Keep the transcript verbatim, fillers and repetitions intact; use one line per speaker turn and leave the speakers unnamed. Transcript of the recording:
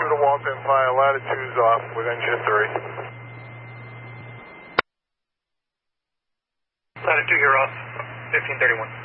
to Walton, fire latitudes off with engine three.
Latitude, you're off, fifteen thirty-one.